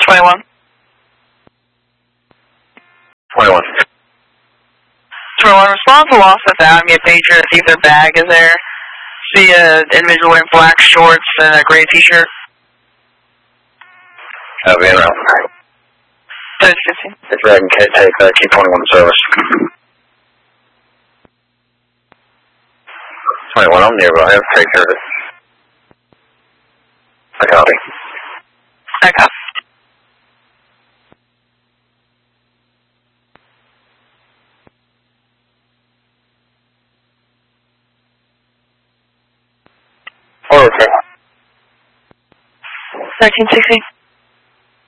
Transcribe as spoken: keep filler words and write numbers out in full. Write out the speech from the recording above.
twenty-one. twenty-one. twenty-one, respond to loss without me a pager to see if their bag is there. See an individual wearing black shorts and a gray t-shirt. I'll be around. thirty fifteen. It's Dragon K, take uh, Q twenty-one service. twenty-one, I'm nearby. Take care of it. I copy. I copy. Oh, okay. thirteen sixty.